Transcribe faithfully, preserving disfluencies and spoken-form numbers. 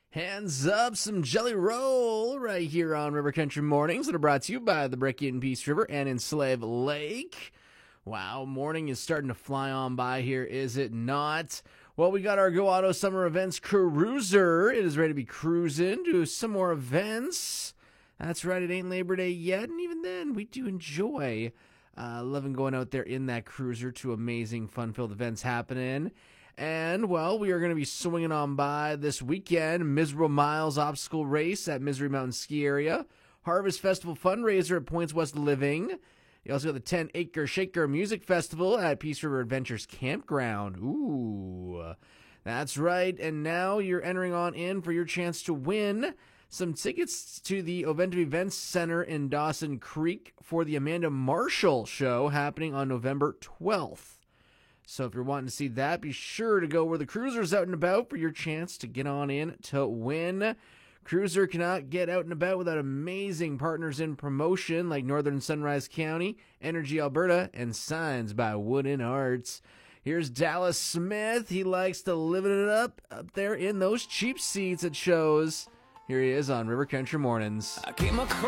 Hands up, some Jelly Roll right here on River Country Mornings that are brought to you by the Brecky in Peace River and in Slave Lake. Wow, morning is starting to fly on by here, is it not? Well, we got our Go Auto Summer Events Cruiser. It is ready to be cruising to some more events. That's right, it ain't Labor Day yet, and even then, we do enjoy uh, loving going out there in that cruiser to amazing, fun-filled events happening. And, well, we are going to be swinging on by this weekend. Miserable Miles Obstacle Race at Misery Mountain Ski Area. Harvest Festival Fundraiser at Points West Living. You also got the ten Acre Shaker Music Festival at Peace River Adventures Campground. Ooh, that's right. And now you're entering on in for your chance to win some tickets to the Oventum Events Center in Dawson Creek for the Amanda Marshall Show happening on November twelfth. So if you're wanting to see that, be sure to go where the Cruiser's out and about for your chance to get on in to win. Cruiser cannot get out and about without amazing partners in promotion like Northern Sunrise County, Energy Alberta, and Signs by Wooden Arts. Here's Dallas Smith. He likes to live it up up there in those cheap seats at shows. Here he is on River Country Mornings. I came across